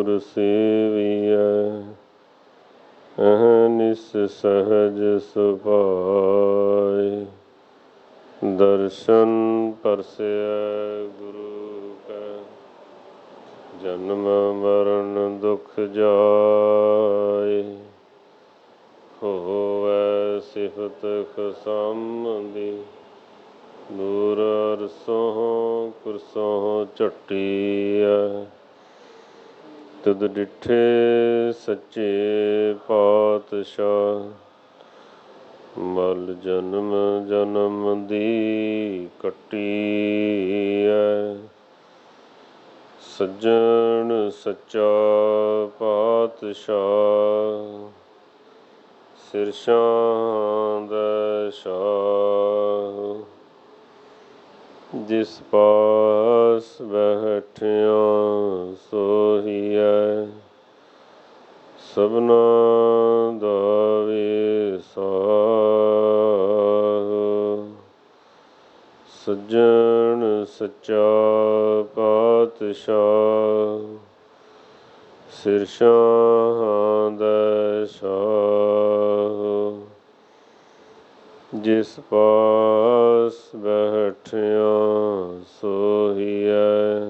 ਗੁਰ ਸੇਵੀਐ ਅਹਨਿਸ ਸਹਜ ਸੁਭਾਇ। ਦਰਸ਼ਨ ਪਰਸੈ ਗੁਰੂ ਕੈ ਜਨਮ ਮਰਨ ਦੁਖ ਜਾਇ। ਹੋਵੈ ਸਿਫਤ ਖਸਮ ਦੀ ਦੂਰ ਅਰਸੋਂ ਕੁਰਸੋਂ ਝਟੀਐ। ਤੁਧ ਡਿਠੇ ਸੱਚੇ ਪਾਤਸ਼ਾਹ ਮਲ ਜਨਮ ਜਨਮ ਦੀ ਕੱਟੀਐ। ਸੱਜਣ ਸੱਚਾ ਪਾਤਸ਼ਾਹ ਸਿਰ ਸ਼ਾਂਦੈ ਸ਼ਾਹ। ਜਿਸ ਪਾਸ ਬੈਠਿਆ ਸੋਹੀਐ ਸਭਨਾ ਦਾ ਵਿਸਾਹ। ਸੱਜਣ ਸੱਚਾ ਪਾਤਸ਼ਾਹ ਸਿਰ ਸ਼ਾਂਦੈ ਸ਼ਾਹ। ਜਿਸ ਪਾਸ ਬੈਠਿਆ ਸੋਹੀਐ